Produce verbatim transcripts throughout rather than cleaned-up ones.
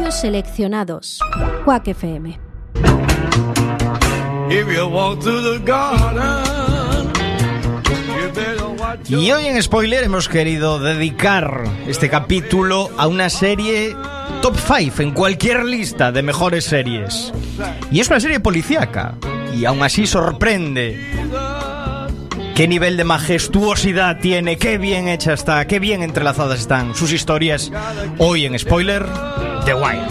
Premios seleccionados. Quack F M. Y hoy en Spoiler hemos querido dedicar este capítulo a una serie top cinco en cualquier lista de mejores series. Y es una serie policíaca, y aún así sorprende. Qué nivel de majestuosidad tiene, qué bien hecha está, qué bien entrelazadas están sus historias. Hoy en Spoiler, The Wire.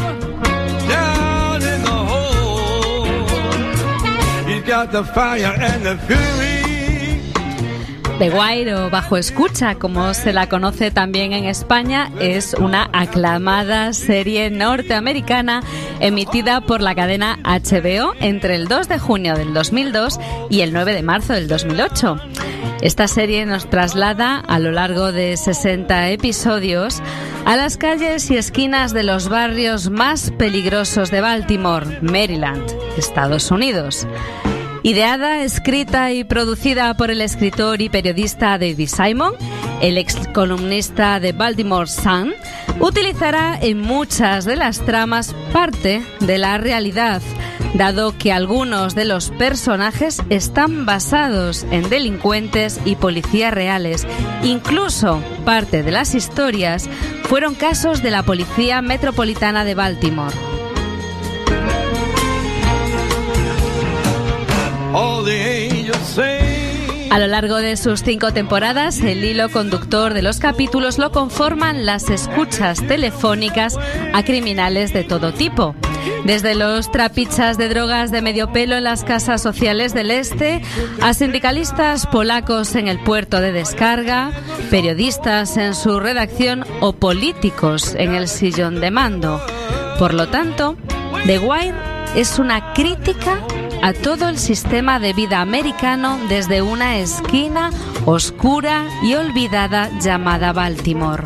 The Wire, o Bajo Escucha, como se la conoce también en España, es una aclamada serie norteamericana emitida por la cadena H B O entre el dos de junio del dos mil dos y el nueve de marzo del dos mil ocho. Esta serie nos traslada a lo largo de sesenta episodios a las calles y esquinas de los barrios más peligrosos de Baltimore, Maryland, Estados Unidos. Ideada, escrita y producida por el escritor y periodista David Simon, el ex columnista de Baltimore Sun, utilizará en muchas de las tramas parte de la realidad, dado que algunos de los personajes están basados en delincuentes y policías reales. Incluso parte de las historias fueron casos de la Policía Metropolitana de Baltimore. A lo largo de sus cinco temporadas, el hilo conductor de los capítulos lo conforman las escuchas telefónicas a criminales de todo tipo. Desde los trapichas de drogas de medio pelo en las casas sociales del este, a sindicalistas polacos en el puerto de descarga, periodistas en su redacción o políticos en el sillón de mando. Por lo tanto, The Wire es una crítica a todo el sistema de vida americano desde una esquina oscura y olvidada llamada Baltimore.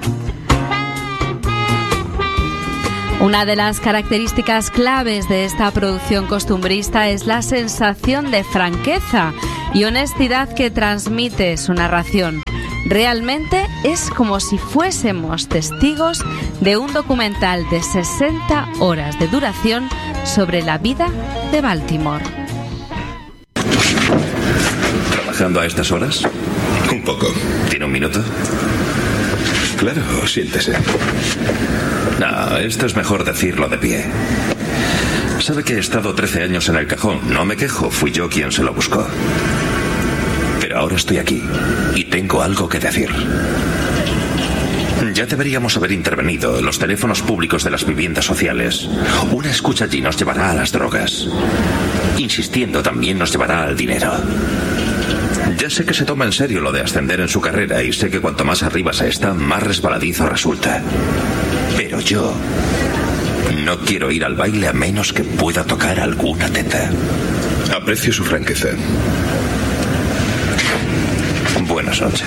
Una de las características claves de esta producción costumbrista es la sensación de franqueza y honestidad que transmite su narración. Realmente es como si fuésemos testigos de un documental de sesenta horas de duración sobre la vida de Baltimore. ¿Trabajando a estas horas? Un poco. ¿Tiene un minuto? Claro, siéntese. No, esto es mejor decirlo de pie. Sabe que he estado trece años en el cajón. No me quejo, fui yo quien se lo buscó. Pero ahora estoy aquí y tengo algo que decir. Ya deberíamos haber intervenido. Los teléfonos públicos de las viviendas sociales. Una escucha allí nos llevará a las drogas. Insistiendo también nos llevará al dinero. Ya sé que se toma en serio lo de ascender en su carrera y sé que cuanto más arriba se está, más resbaladizo resulta. Pero yo no quiero ir al baile a menos que pueda tocar alguna teta. Aprecio su franqueza. Buenas noches.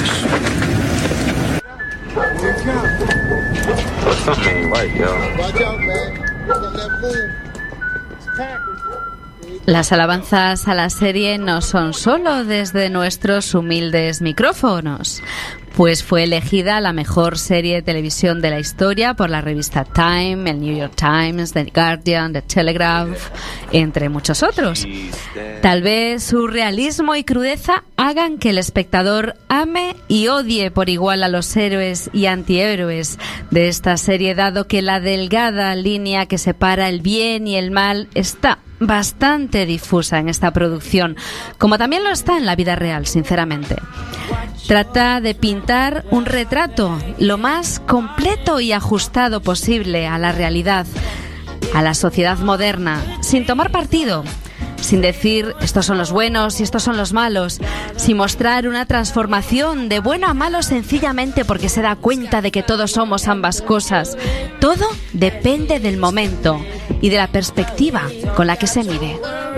Las alabanzas a la serie no son solo desde nuestros humildes micrófonos, pues fue elegida la mejor serie de televisión de la historia por la revista Time, el New York Times, The Guardian, The Telegraph, entre muchos otros. Tal vez su realismo y crudeza hagan que el espectador ame y odie por igual a los héroes y antihéroes de esta serie, dado que la delgada línea que separa el bien y el mal está bastante difusa en esta producción, como también lo está en la vida real, sinceramente. Trata de pintar un retrato lo más completo y ajustado posible a la realidad, a la sociedad moderna, sin tomar partido, sin decir estos son los buenos y estos son los malos, sin mostrar una transformación de bueno a malo sencillamente porque se da cuenta de que todos somos ambas cosas. Todo depende del momento y de la perspectiva con la que se mire.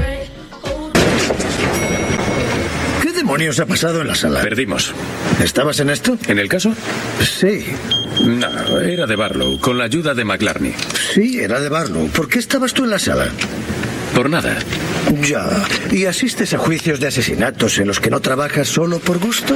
¿Qué demonios ha pasado en la sala? Perdimos. ¿Estabas en esto? ¿En el caso? Sí. No, era de Barlow, con la ayuda de McLarney. Sí, era de Barlow. ¿Por qué estabas tú en la sala? Por nada. Ya. ¿Y asistes a juicios de asesinatos en los que no trabajas solo por gusto?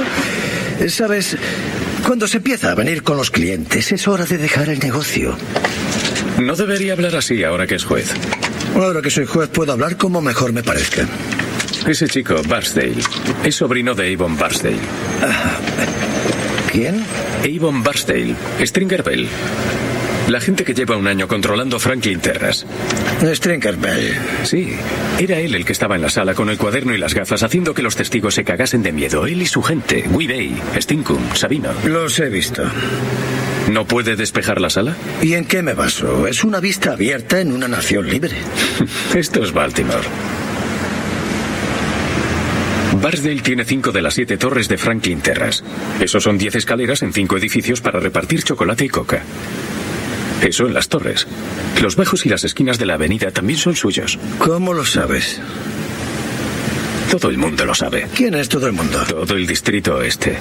¿Sabes? Cuando se empieza a venir con los clientes, es hora de dejar el negocio. No debería hablar así ahora que es juez. Ahora que soy juez puedo hablar como mejor me parezca. Ese chico, Barksdale, es sobrino de Avon Barksdale. ¿Quién? Avon Barksdale, Stringer Bell. La gente que lleva un año controlando Franklin Terrace. Stringer Bell. Sí, era él el que estaba en la sala con el cuaderno y las gafas haciendo que los testigos se cagasen de miedo. Él y su gente, Widey, Stinkum, Sabino. Los he visto. ¿No puede despejar la sala? ¿Y en qué me baso? Es una vista abierta en una nación libre. Esto es Baltimore. Barksdale tiene cinco de las siete torres de Franklin Terrace. Esos son diez escaleras en cinco edificios para repartir chocolate y coca. Eso en las torres. Los bajos y las esquinas de la avenida también son suyos. ¿Cómo lo sabes? Todo el mundo lo sabe. ¿Quién es todo el mundo? Todo el distrito oeste.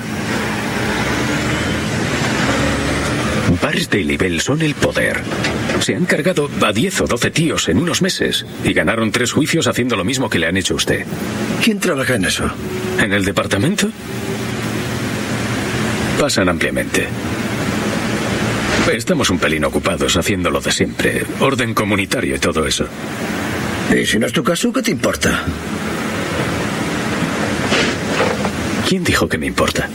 Barksdale y Bell son el poder. Se han cargado a diez o doce tíos en unos meses y ganaron tres juicios haciendo lo mismo que le han hecho a usted. ¿Quién trabaja en eso? ¿En el departamento? Pasan ampliamente. Estamos un pelín ocupados haciendo lo de siempre. Orden comunitario y todo eso. ¿Y si no es tu caso, qué te importa? ¿Quién dijo que me importa?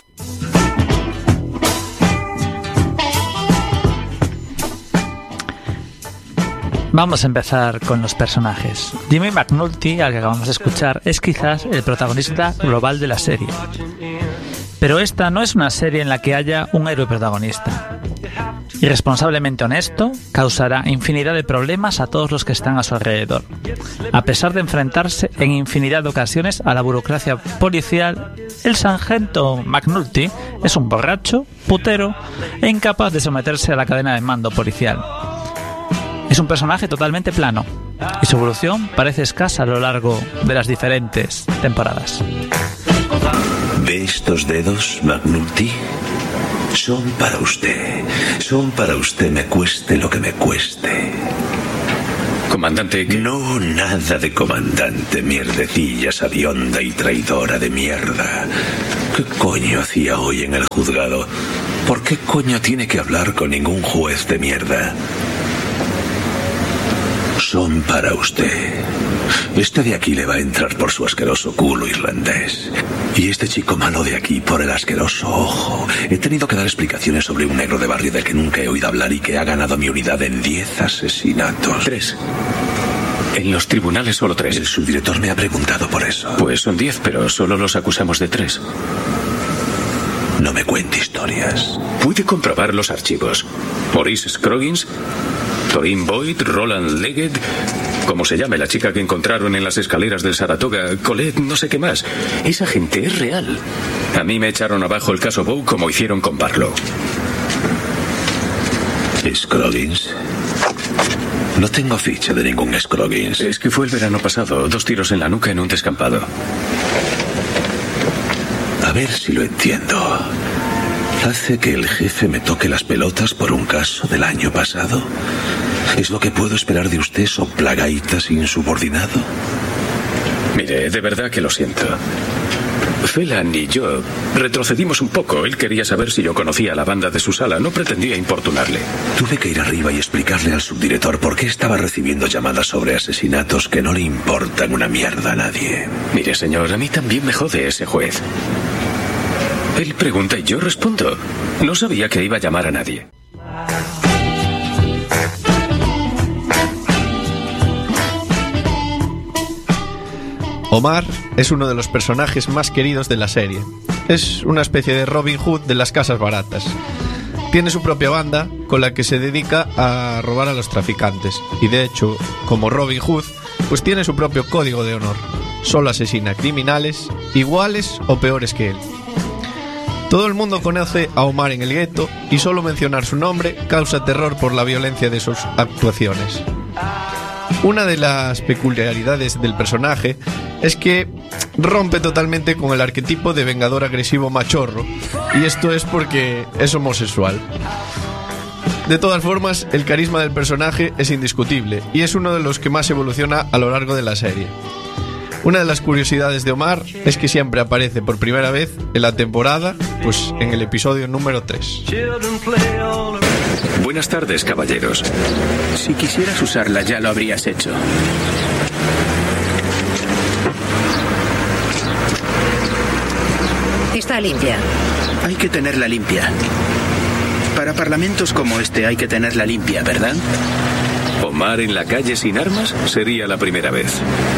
Vamos a empezar con los personajes. Jimmy McNulty, al que acabamos de escuchar, es quizás el protagonista global de la serie. Pero esta no es una serie en la que haya un héroe protagonista. Irresponsablemente honesto, causará infinidad de problemas a todos los que están a su alrededor, a pesar de enfrentarse en infinidad de ocasiones a la burocracia policial. El sargento McNulty es un borracho, putero e incapaz de someterse a la cadena de mando policial. Es un personaje totalmente plano y su evolución parece escasa a lo largo de las diferentes temporadas. ¿Ve estos dedos, McNulty? Son para usted. Son para usted, me cueste lo que me cueste. Comandante, ¿qué? No, nada de comandante, mierdecilla sabionda y traidora de mierda. ¿Qué coño hacía hoy en el juzgado? ¿Por qué coño tiene que hablar con ningún juez de mierda? Son para usted. Este de aquí le va a entrar por su asqueroso culo irlandés. Y este chico malo de aquí por el asqueroso ojo. He tenido que dar explicaciones sobre un negro de barrio del que nunca he oído hablar y que ha ganado mi unidad en diez asesinatos. Tres. En los tribunales solo tres. El subdirector me ha preguntado por eso. Pues son diez, pero solo los acusamos de tres. No me cuente historias. Puede comprobar los archivos. Maurice Scroggins, Torin Boyd, Roland Leggett, como se llame la chica que encontraron en las escaleras del Saratoga, Colette, no sé qué más. Esa gente es real. A mí me echaron abajo el caso Bow como hicieron con Barlow. ¿Scroggins? No tengo ficha de ningún Scroggins. Es que fue el verano pasado, dos tiros en la nuca en un descampado. A ver si lo entiendo. ¿Hace que el jefe me toque las pelotas por un caso del año pasado? ¿Es lo que puedo esperar de usted, soplagaitas insubordinado? Mire, de verdad que lo siento. Phelan y yo retrocedimos un poco. Él quería saber si yo conocía a la banda de su sala. No pretendía importunarle. Tuve que ir arriba y explicarle al subdirector por qué estaba recibiendo llamadas sobre asesinatos que no le importan una mierda a nadie. Mire, señor, a mí también me jode ese juez. Él pregunta y yo respondo. No sabía que iba a llamar a nadie. Omar es uno de los personajes más queridos de la serie. Es una especie de Robin Hood de las casas baratas. Tiene su propia banda con la que se dedica a robar a los traficantes. Y de hecho, como Robin Hood, pues tiene su propio código de honor. Solo asesina criminales iguales o peores que él. Todo el mundo conoce a Omar en el gueto y solo mencionar su nombre causa terror por la violencia de sus actuaciones. Una de las peculiaridades del personaje es que rompe totalmente con el arquetipo de vengador agresivo machorro, y esto es porque es homosexual. De todas formas, el carisma del personaje es indiscutible y es uno de los que más evoluciona a lo largo de la serie. Una de las curiosidades de Omar es que siempre aparece por primera vez en la temporada, pues en el episodio número tres. Buenas tardes, caballeros. Si quisieras usarla, ya lo habrías hecho. Está limpia. Hay que tenerla limpia. Para parlamentos como este hay que tenerla limpia, ¿verdad? Omar en la calle sin armas sería la primera vez.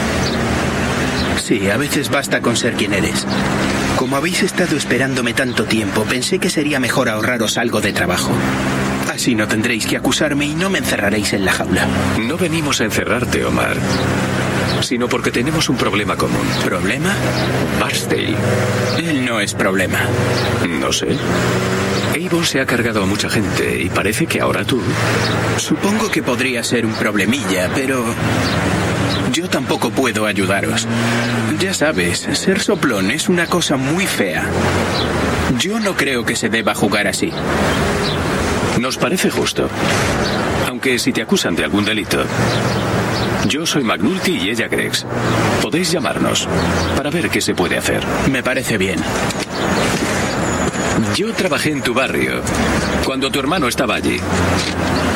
Sí, a veces basta con ser quien eres. Como habéis estado esperándome tanto tiempo, pensé que sería mejor ahorraros algo de trabajo. Así no tendréis que acusarme y no me encerraréis en la jaula. No venimos a encerrarte, Omar, sino porque tenemos un problema común. ¿Problema? Barksdale. Él no es problema. No sé. Avon se ha cargado a mucha gente y parece que ahora tú... Supongo que podría ser un problemilla, pero... yo tampoco puedo ayudaros. Ya sabes, ser soplón es una cosa muy fea. Yo no creo que se deba jugar así. Nos parece justo. Aunque si te acusan de algún delito... Yo soy McNulty y ella Greggs. Podéis llamarnos para ver qué se puede hacer. Me parece bien. Yo trabajé en tu barrio cuando tu hermano estaba allí.